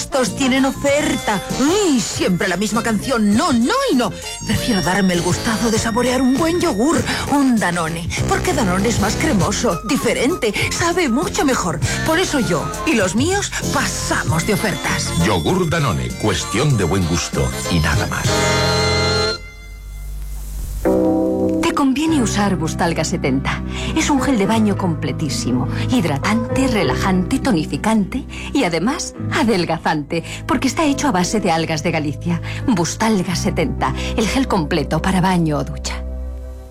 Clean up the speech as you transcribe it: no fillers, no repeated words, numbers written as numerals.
estos tienen oferta. ¡Uy! Siempre la misma canción. No, no y no. Prefiero darme el gustado de saborear un buen yogur, un Danone. Porque Danone es más cremoso, diferente, sabe mucho mejor. Por eso yo y los míos pasamos de ofertas. Yogur Danone, cuestión de buen gusto y nada más. Te conviene usar Bustalga 70. Es un gel de baño completísimo, hidratante, relajante, tonificante y además adelgazante, porque está hecho a base de algas de Galicia. Bustalga 70, el gel completo para baño o ducha.